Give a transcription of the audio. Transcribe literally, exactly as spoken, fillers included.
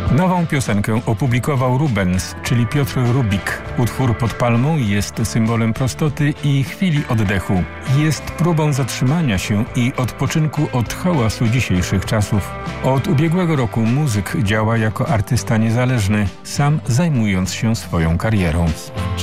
Nową piosenkę opublikował Rubens, czyli Piotr Rubik. Utwór Pod palmą jest symbolem prostoty i chwili oddechu. Jest próbą zatrzymania się i odpoczynku od hałasu dzisiejszych czasów. Od ubiegłego roku muzyk działa jako artysta niezależny, sam zajmując się swoją karierą.